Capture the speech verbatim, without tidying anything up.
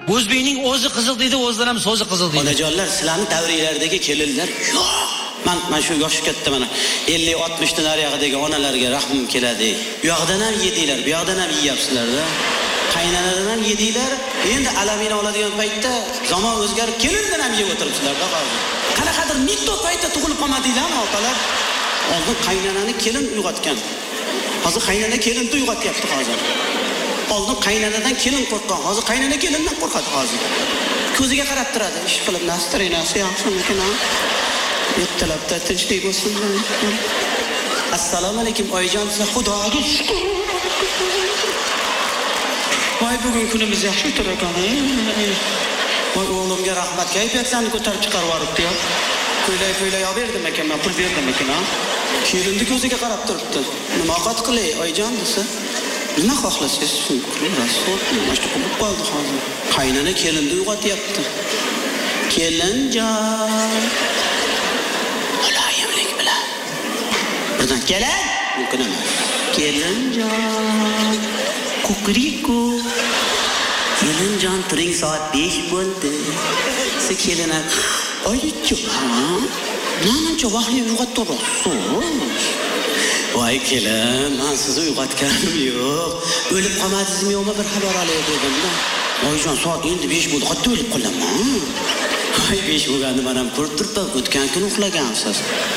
O'zbekning o'zi qiziq deydi, o'zidan ham so'zi qiziq deydi. Onajonlar, sizlarning davringlardagi kelinlar yo'q. Men men shu yoshi katta mana ellik oltmish dan nariyog'idagi onalarga rahmim keladi. Bu yoqdan ham yedinglar, bu yoqdan ham yeyapsizlar-da. Qaynanadan ham yedinglar. Endi alamini oladigan paytda zamon o'zgarib, kelindan ham yeb o'tiribsizlar-da hozir. Qanaqadir mitto paytda tug'ilib qolmadinglarmi, opalar? Oldin qaynanani kelin uyg'otgan. Hozir qaynana kelinni uyg'otyapti hozir. Oldin qaynanadan kelin qo'rqqan, hozir qaynana kelindan qo'rqadi hozir. Ko'ziga qarab turadi, ish qilib nastarinasi yaxshimikin ha? Ertalabda tinchlik bo'lsin. Assalomu alaykum oyijon, siz Xudoga shukr. Voy bugun kunimiz yaxshi o'tar ekan. Voy o'g'limga rahmat, kayfiyatlarni ko'tarib chiqarib yuboribdi-ya. Ko'ylay-ko'ylay olib berdim ekan, men pul berdim ekan ha. Kelinni ko'ziga qarab turibdi. Nima qat qilay oyijon desa? Nima xohlasangiz shu rasul mashq qilib qoldi hozir. Qaynana kelinni uyg'otyapti. Kelinjon. Muloyimlik bilan. Birdan kelin, mumkin emas. Kelinjon. Kukuriku. Kelinjon, turing soat besh bo'ldi. Siz kelina. Oyijon. Menimcha vaqtli uyg'ottirasiz. Voy kelin, men sizni uyg'otganim yo'q. O'lib qolmadingizmi yo'qmi bir xabar olay dedim-da. Oyijon, soat endi besh bo'ldi, qattiq o'lib qolaman. Voy besh bo'lganda men ham ko'rib turibman, o'tgan kun uxlagansiz.